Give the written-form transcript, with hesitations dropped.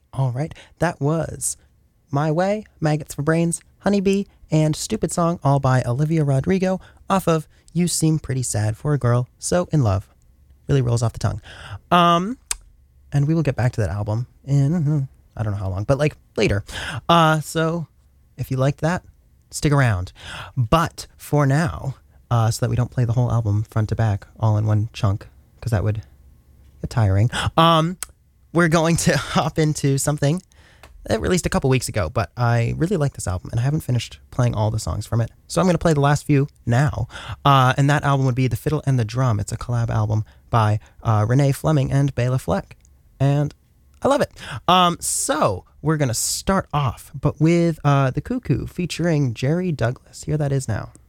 All right, that was My Way, Maggots for Brains, Honeybee, and Stupid Song, all by Olivia Rodrigo, off of You Seem Pretty Sad for a Girl So in Love. Really rolls off the tongue. And we will get back to that album in, I don't know how long, but like later. So if you liked that, stick around. But for now, so that we don't play the whole album front to back all in one chunk, because that would get tiring, we're going to hop into something that released a couple weeks ago, but I really like this album, and I haven't finished playing all the songs from it. So I'm going to play the last few now. And that album would be The Fiddle and the Drum. It's a collab album by Renee Fleming and Bela Fleck. And I love it. So we're going to start off, but with The Cuckoo featuring Jerry Douglas. Here that is now.